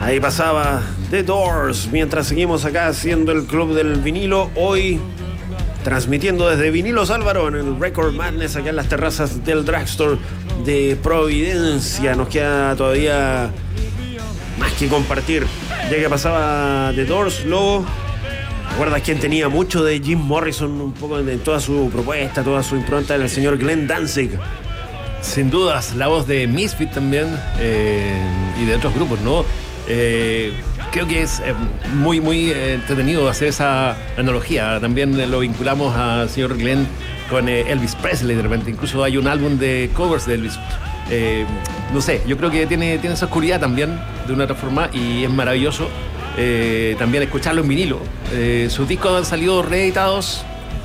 Ahí pasaba The Doors, mientras seguimos acá haciendo el Club del Vinilo, hoy transmitiendo desde Vinilos Álvaro en el Record Madness, acá en las terrazas del Drugstore de Providencia. Nos queda todavía más que compartir, ya que pasaba The Doors. Lobo, ¿recuerdas quién tenía mucho de Jim Morrison, un poco de toda su propuesta, toda su impronta? Era el señor Glenn Danzig. Sin dudas, la voz de Misfit también, y de otros grupos, ¿no? Creo que es muy entretenido hacer esa analogía. También lo vinculamos al señor Glenn con Elvis Presley de repente. Incluso hay un álbum de covers de Elvis. No sé, yo creo que tiene esa oscuridad también de una otra forma y es maravilloso también escucharlo en vinilo. Sus discos han salido reeditados,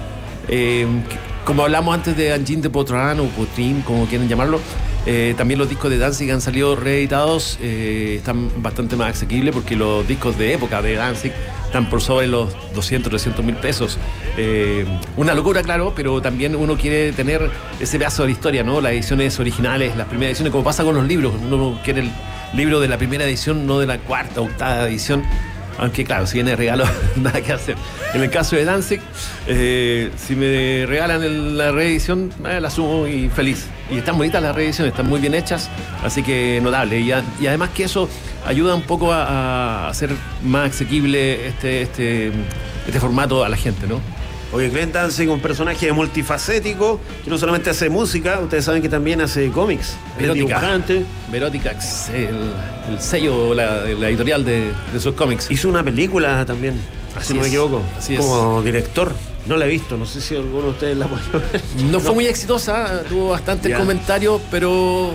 como hablamos antes de Engine de Potran o Potrin, como quieren llamarlo. También los discos de Danzig han salido reeditados, están bastante más asequibles porque los discos de época de Danzig están por sobre los 200, 300 mil pesos. Una locura, claro, pero también uno quiere tener ese pedazo de la historia, ¿no? Las ediciones originales, las primeras ediciones, como pasa con los libros. Uno quiere el libro de la primera edición, no de la cuarta, octava edición. Aunque claro, si viene de regalo, nada que hacer. En el caso de Danzig, si me regalan la reedición, la sumo y feliz. Y están bonitas las reediciones, están muy bien hechas, así que notable. Y además que eso ayuda un poco a hacer más asequible este formato a la gente, ¿no? Oye, Glenn Danzig, un personaje multifacético que no solamente hace música, ustedes saben que también hace cómics. Verótica, el sello, la editorial de sus cómics. Hizo una película también, si no me equivoco, como director. No la he visto, no sé si alguno de ustedes la puede ver. No fue muy exitosa, tuvo bastantes comentarios, pero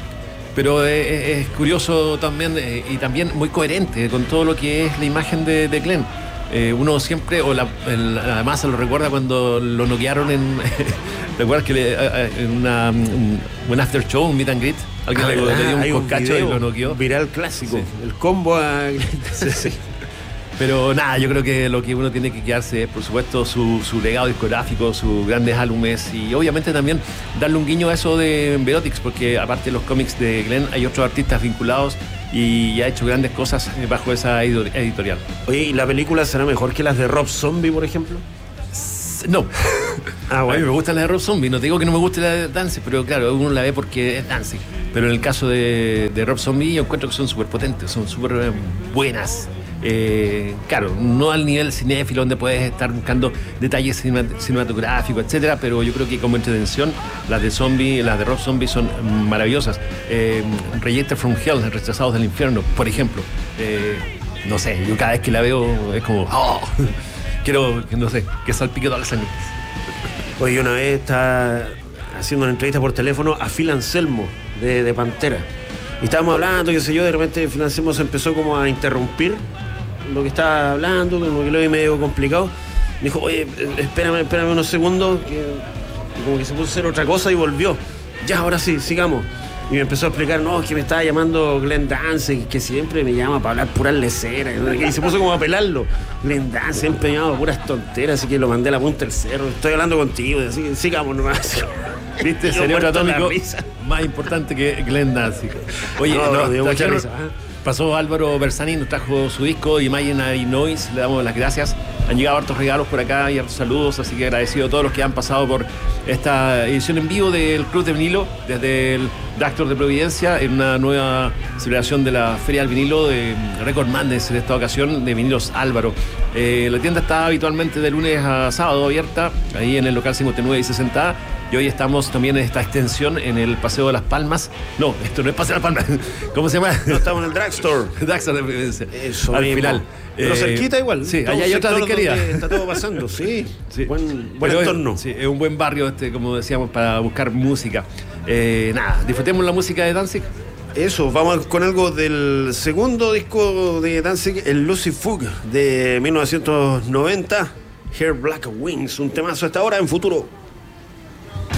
es curioso también y también muy coherente con todo lo que es la imagen de Glenn. Uno siempre, además se lo recuerda cuando lo noquearon ¿recuerdas que en un after show, un meet and greet? Alguien le dio un coscacho y lo noqueó. Viral clásico, el combo a... Sí. Pero nada, yo creo que lo que uno tiene que quedarse es, por supuesto, su legado discográfico, sus grandes álbumes y obviamente también darle un guiño a eso de Verotics, porque aparte de los cómics de Glenn hay otros artistas vinculados y ha hecho grandes cosas bajo esa editorial. Oye, ¿y la película será mejor que las de Rob Zombie, por ejemplo? No. Bueno. A mí me gusta la de Rob Zombie, no te digo que no me guste la de Danzig, pero claro, uno la ve porque es Danzig. Pero en el caso de Rob Zombie yo encuentro que son súper potentes, son súper buenas. Claro, no al nivel cinéfilo donde puedes estar buscando detalles cinematográficos, etcétera, pero yo creo que como entretención las de Rob Zombie son maravillosas. Rejected from Hell, Rechazados del Infierno, por ejemplo. No sé, yo cada vez que la veo es como quiero, no sé, que salpique toda la sangre. Oye, una vez estaba haciendo una entrevista por teléfono a Phil Anselmo de Pantera y estábamos hablando, qué sé yo, de repente Phil Anselmo se empezó como a interrumpir lo que estaba hablando, como que lo vi medio complicado. Me dijo, oye, espérame unos segundos, que como que se puso a hacer otra cosa y volvió. Ya, ahora sí, sigamos. Y me empezó a explicar, no, es que me estaba llamando Glenn Danzig, que siempre me llama para hablar puras leceras. Y se puso como a pelarlo. Glenn Danzig siempre me llama puras tonteras, así que lo mandé a la punta del cerro. Estoy hablando contigo, así que sigamos nomás. ¿Viste? Cerebro atómico más importante que Glenn Danzig. Oye, mucha risa. Pasó Álvaro Bersani, nos trajo su disco Imaginary Noise, le damos las gracias. Han llegado hartos regalos por acá y hartos saludos, así que agradecido a todos los que han pasado por esta edición en vivo del Club de Vinilo desde el Drugstore de Providencia en una nueva celebración de la Feria del Vinilo de Record Madness, en esta ocasión de Vinilos Álvaro. La tienda está habitualmente de lunes a sábado abierta, ahí en el local 59 y 60. Y hoy estamos también en esta extensión en el Paseo de las Palmas. No, esto no es Paseo de las Palmas. ¿Cómo se llama? No, estamos en el Drugstore. Drugstore de Providencia. Eso al mismo. Final. Pero cerquita igual. Sí, allá hay otra disquería. Está todo pasando, sí. Buen entorno. Sí, es un buen barrio como decíamos, para buscar música. Nada, disfrutemos la música de Danzig. Eso, vamos con algo del segundo disco de Danzig, el Lucy Fugue de 1990, Her Black Wings, un temazo hasta ahora en Futuro.